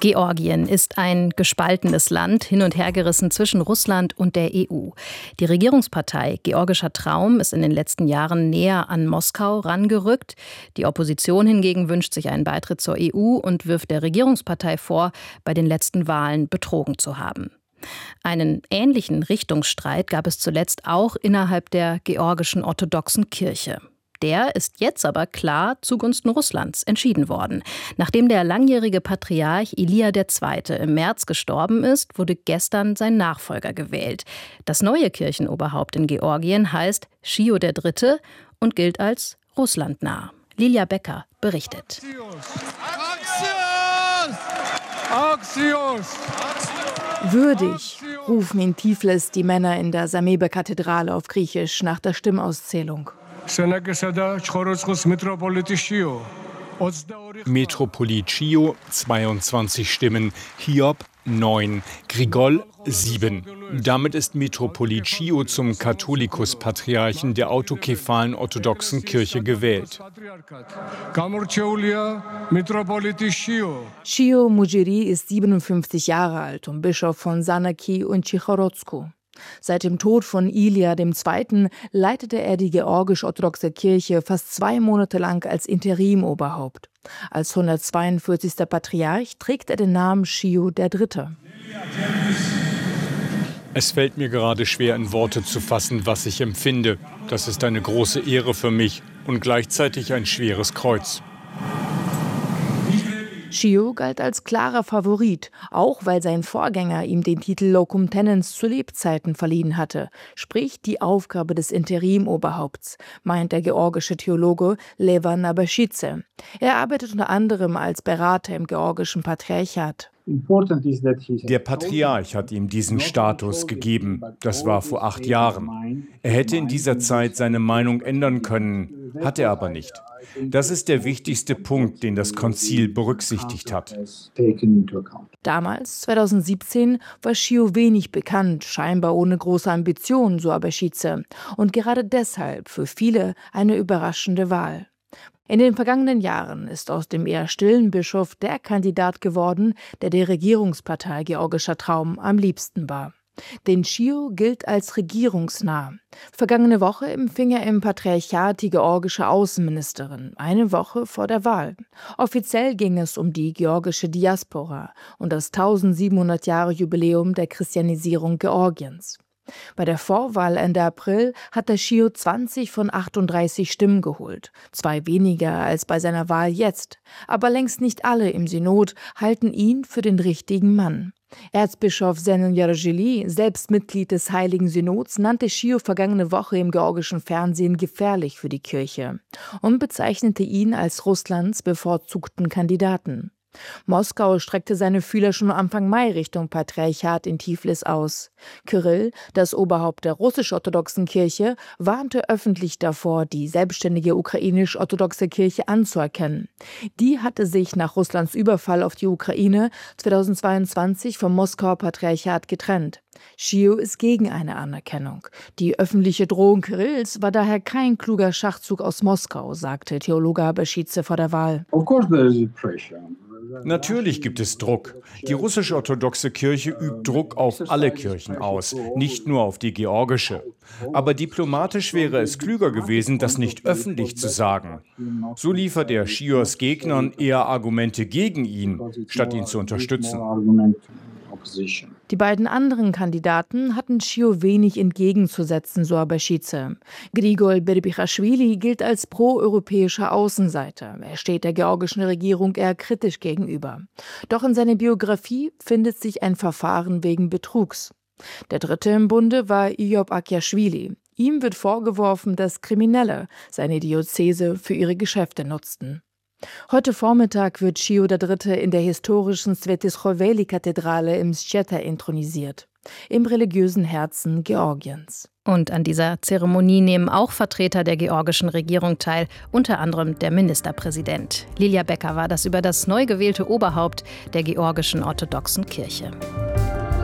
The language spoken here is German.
Georgien ist ein gespaltenes Land, hin und her gerissen zwischen Russland und der EU. Die Regierungspartei Georgischer Traum ist in den letzten Jahren näher an Moskau rangerückt. Die Opposition hingegen wünscht sich einen Beitritt zur EU und wirft der Regierungspartei vor, bei den letzten Wahlen betrogen zu haben. Einen ähnlichen Richtungsstreit gab es zuletzt auch innerhalb der georgischen orthodoxen Kirche. Der ist jetzt aber klar zugunsten Russlands entschieden worden. Nachdem der langjährige Patriarch Ilia II. Im März gestorben ist, wurde gestern sein Nachfolger gewählt. Das neue Kirchenoberhaupt in Georgien heißt Shio III. Und gilt als russlandnah. Lilia Becker berichtet. Würdig, rufen in Tiflis die Männer in der Samebe-Kathedrale auf Griechisch nach der Stimmauszählung. Metropolit Shio 22 Stimmen, Hiob 9, Grigol 7. Damit ist Metropolit Shio zum Katholikus-Patriarchen der autokephalen orthodoxen Kirche gewählt. Shio Mujiri ist 57 Jahre alt und Bischof von Sanaki und Chichorodsku. Seit dem Tod von Ilia II. Leitete er die georgisch-orthodoxe Kirche fast 2 Monate lang als Interim-Oberhaupt. Als 142. Patriarch trägt er den Namen Shio III. Es fällt mir gerade schwer, in Worte zu fassen, was ich empfinde. Das ist eine große Ehre für mich und gleichzeitig ein schweres Kreuz. Shio galt als klarer Favorit, auch weil sein Vorgänger ihm den Titel Locum Tenens zu Lebzeiten verliehen hatte, sprich die Aufgabe des Interim-Oberhaupts, meint der georgische Theologe Levan Nabashidze. Er arbeitet unter anderem als Berater im georgischen Patriarchat. Der Patriarch hat ihm diesen Status gegeben. Das war vor 8 Jahren. Er hätte in dieser Zeit seine Meinung ändern können, hat er aber nicht. Das ist der wichtigste Punkt, den das Konzil berücksichtigt hat. Damals, 2017, war Shio wenig bekannt, scheinbar ohne große Ambitionen, so Abashidze. Und gerade deshalb für viele eine überraschende Wahl. In den vergangenen Jahren ist aus dem eher stillen Bischof der Kandidat geworden, der Regierungspartei Georgischer Traum am liebsten war. Denn Shio gilt als regierungsnah. Vergangene Woche empfing er im Patriarchat die georgische Außenministerin, eine Woche vor der Wahl. Offiziell ging es um die georgische Diaspora und das 1700-Jahre-Jubiläum der Christianisierung Georgiens. Bei der Vorwahl Ende April hat der Shio 20 von 38 Stimmen geholt, 2 weniger als bei seiner Wahl jetzt. Aber längst nicht alle im Synod halten ihn für den richtigen Mann. Erzbischof Zenon Yarjili, selbst Mitglied des Heiligen Synods, nannte Shio vergangene Woche im georgischen Fernsehen gefährlich für die Kirche und bezeichnete ihn als Russlands bevorzugten Kandidaten. Moskau streckte seine Fühler schon Anfang Mai Richtung Patriarchat in Tiflis aus. Kyrill, das Oberhaupt der russisch-orthodoxen Kirche, warnte öffentlich davor, die selbstständige ukrainisch-orthodoxe Kirche anzuerkennen. Die hatte sich nach Russlands Überfall auf die Ukraine 2022 vom Moskauer Patriarchat getrennt. Shio ist gegen eine Anerkennung. Die öffentliche Drohung Kyrills war daher kein kluger Schachzug aus Moskau, sagte Theologe Abashidze vor der Wahl. Natürlich gibt es Druck. Die russisch-orthodoxe Kirche übt Druck auf alle Kirchen aus, nicht nur auf die georgische. Aber diplomatisch wäre es klüger gewesen, das nicht öffentlich zu sagen. So liefert er Shios Gegnern eher Argumente gegen ihn, statt ihn zu unterstützen. Die beiden anderen Kandidaten hatten Shio wenig entgegenzusetzen, so Abashidze. Grigol Berbichashvili gilt als pro-europäischer Außenseiter. Er steht der georgischen Regierung eher kritisch gegenüber. Doch in seiner Biografie findet sich ein Verfahren wegen Betrugs. Der dritte im Bunde war Hiob Akiashvili. Ihm wird vorgeworfen, dass Kriminelle seine Diözese für ihre Geschäfte nutzten. Heute Vormittag wird Shio III. In der historischen Svetischoveli-Kathedrale im Scheta intronisiert, im religiösen Herzen Georgiens. Und an dieser Zeremonie nehmen auch Vertreter der georgischen Regierung teil, unter anderem der Ministerpräsident. Lilia Becker war das über das neu gewählte Oberhaupt der georgischen orthodoxen Kirche.